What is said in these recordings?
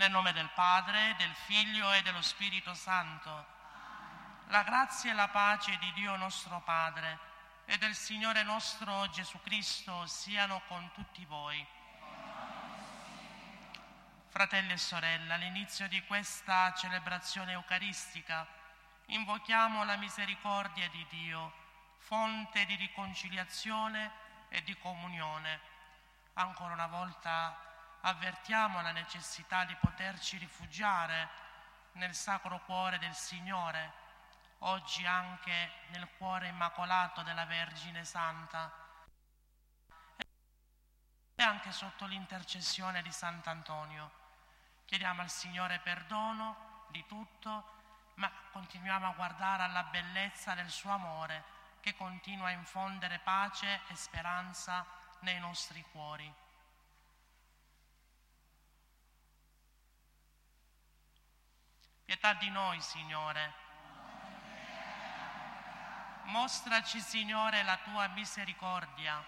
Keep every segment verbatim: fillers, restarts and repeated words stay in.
Nel nome del Padre, del Figlio e dello Spirito Santo. La grazia e la pace di Dio nostro Padre e del Signore nostro Gesù Cristo siano con tutti voi. Fratelli e sorelle, all'inizio di questa celebrazione eucaristica invochiamo la misericordia di Dio, fonte di riconciliazione e di comunione. Ancora una volta avvertiamo la necessità di poterci rifugiare nel Sacro Cuore del Signore, oggi anche nel cuore immacolato della Vergine Santa e anche sotto l'intercessione di Sant'Antonio. Chiediamo al Signore perdono di tutto, ma continuiamo a guardare alla bellezza del suo amore che continua a infondere pace e speranza nei nostri cuori. Pietà di noi, Signore. Mostraci, Signore, la tua misericordia.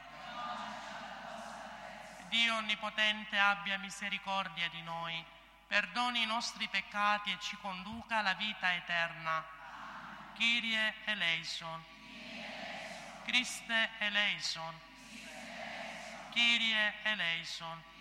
Dio Onnipotente abbia misericordia di noi, perdoni i nostri peccati e ci conduca alla vita eterna. Kyrie eleison. Christe eleison. Kyrie eleison.